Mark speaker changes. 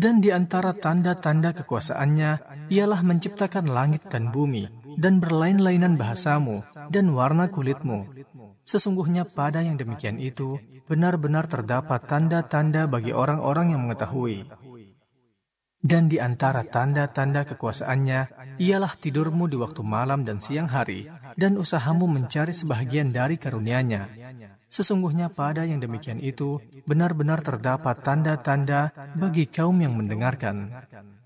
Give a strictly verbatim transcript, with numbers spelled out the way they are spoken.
Speaker 1: Dan di antara tanda-tanda kekuasaannya ialah menciptakan langit dan bumi, dan berlain-lainan bahasamu dan warna kulitmu. Sesungguhnya pada yang demikian itu, benar-benar terdapat tanda-tanda bagi orang-orang yang mengetahui. Dan di antara tanda-tanda kekuasaannya ialah tidurmu di waktu malam dan siang hari, dan usahamu mencari sebahagian dari karunia-Nya. Sesungguhnya pada yang demikian itu, benar-benar terdapat tanda-tanda bagi kaum yang mendengarkan.